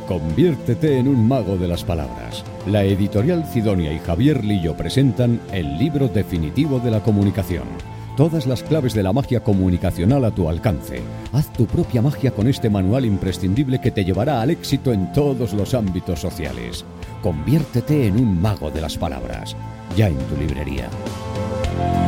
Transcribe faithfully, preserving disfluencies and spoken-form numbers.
Conviértete en un mago de las palabras. La editorial Cidonia y Javier Lillo presentan el libro definitivo de la comunicación. Todas las claves de la magia comunicacional a tu alcance. Haz tu propia magia con este manual imprescindible que te llevará al éxito en todos los ámbitos sociales. Conviértete en un mago de las palabras. Ya en tu librería.